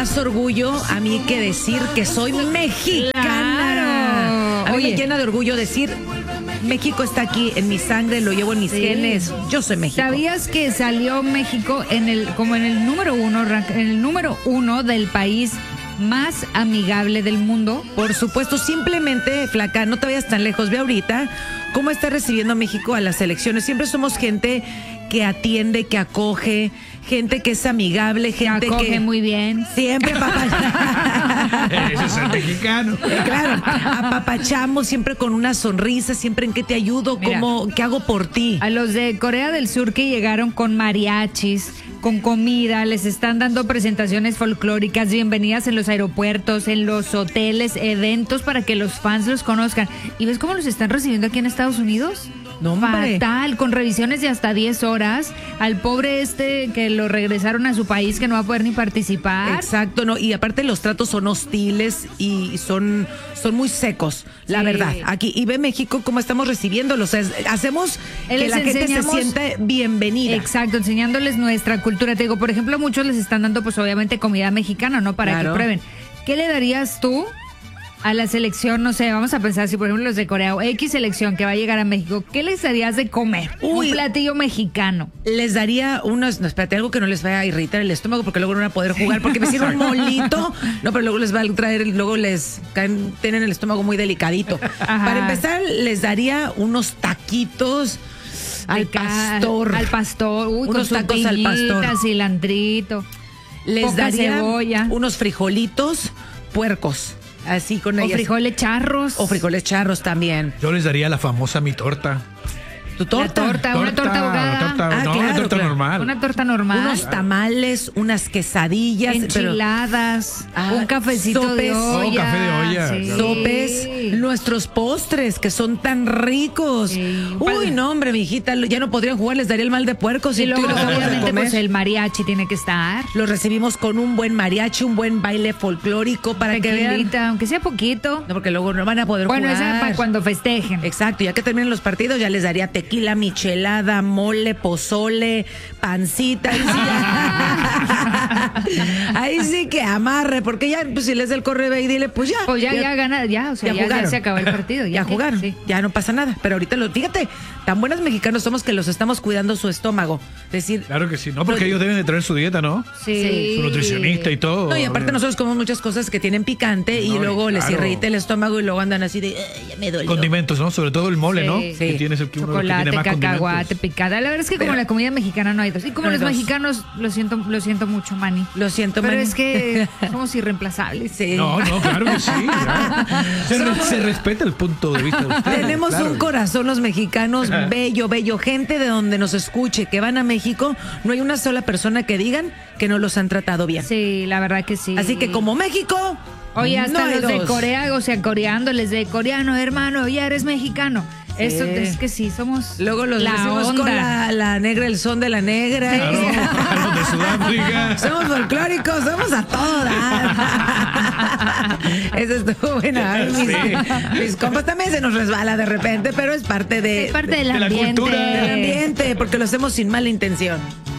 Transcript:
más orgullo a mí que decir que soy mexicana. Claro. A mí Oye, me llena de orgullo decir, México está aquí en mi sangre, lo llevo en mis genes. Yo soy México. ¿sabías que salió México en el número uno del país más amigable del mundo? Por supuesto, simplemente, flaca, no te vayas tan lejos. Ve ahorita cómo está recibiendo México a las elecciones. Siempre somos gente que atiende, que acoge, gente que es amigable, gente acoge que muy bien. siempre Ese es el mexicano. Claro, apapachamos siempre con una sonrisa, siempre en qué te ayudo, Mira, qué hago por ti. A los de Corea del Sur que llegaron con mariachis, con comida, les están dando presentaciones folclóricas, bienvenidas en los aeropuertos, en los hoteles, eventos para que los fans los conozcan. ¿Y ves cómo los están recibiendo aquí en Estados Unidos? No, hombre. Fatal, con revisiones de hasta 10 horas. Al pobre que lo regresaron a su país, que no va a poder ni participar. Exacto, no, y aparte los tratos son hostiles y son muy secos, la Sí. verdad. Aquí, y ve México cómo estamos recibiéndolos. O sea, hacemos que Les la gente se enseñamos- siente bienvenida. Exacto, enseñándoles nuestra cultura. Te digo, por ejemplo, muchos les están dando, pues obviamente, comida mexicana, ¿no? Para Claro. que prueben. ¿Qué le darías tú a la selección? No sé, vamos a pensar, si por ejemplo los de Corea o X selección que va a llegar a México, ¿qué les darías de comer? Uy. Un platillo mexicano. Les daría unos, no, espérate, algo que no les vaya a irritar el estómago porque luego no van a poder jugar porque me sirve un molito. No, pero luego les va a traer, luego les tienen el estómago muy delicadito. Ajá. Para empezar, les daría unos taquitos al pastor. Al pastor, uy, Unos con su tacos al pastor. piñita, cilandrito. Les poca daría cebolla. unos frijolitos puercos. Así con O ellas. frijoles charros. O frijoles charros también. Yo les daría la famosa mi torta. ¿Tu torta? Una torta ahogada. Ah, no, claro, una torta claro. normal. Una torta normal. Unos tamales, unas quesadillas. Enchiladas, Ah, un cafecito de sopes. olla. Oh, café de olla, sí. claro. Sopes, nuestros postres que son tan ricos. Sí. Uy, no, hombre, mijita, ya no podrían jugar, les daría el mal de puerco si Y luego, tuviéramos de obviamente, comer. pues el mariachi tiene que estar. Los recibimos con un buen mariachi, un buen baile folclórico para que vean. Tequilita, aunque sea poquito. No, porque luego no van a poder Bueno, jugar. esa para cuando festejen. Exacto, ya que terminen los partidos, ya les daría tequila, michelada, mole, pozole, pancita. Ahí sí, ahí sí que amarre, porque ya, pues si les da el correo ve y dile, pues ya. Pues ya gana, ya, o sea, ya jugaron. se acabó el partido. Ya jugaron, Sí. ya no pasa nada. Pero ahorita, fíjate, tan buenos mexicanos somos que los estamos cuidando su estómago. Es decir, Claro que sí. No, porque ellos deben de traer su dieta, ¿no? Sí. Su nutricionista y todo. no, y aparte nosotros comemos muchas cosas que tienen picante y No, luego les claro. irrita el estómago y luego andan así de, ya me dolió. Condimentos, ¿no? Sobre todo el mole, Sí. ¿no? Sí. Que tienes el que uno de los que Chocolate, tiene más cacahuate, condimentos. picada. La verdad es que como la comida mexicana no hay dos. Y como No hay los dos. mexicanos, lo siento mucho, Manny. Lo siento, Pero Manny. es que somos irreemplazables. Sí. No, claro que sí. ya. Se respeta el punto de vista de ustedes. Tenemos claro. un corazón los mexicanos bello, bello. Gente de donde nos escuche, que van a México, no hay una sola persona que digan que no los han tratado bien. Sí, la verdad que sí. Así que como México, Oye, hasta no hay los de dos. Corea, o sea, coreándoles de coreano, hermano, ya eres mexicano. Eso es que sí, somos Luego los la decimos onda. con la negra, el son de la negra. Claro, a los de Sudáfrica. Somos folclóricos, somos a todas. Eso estuvo buena. Ay, mis compas también se nos resbala de repente, pero es parte de, Es parte del de la ambiente. cultura. del ambiente, porque lo hacemos sin mala intención.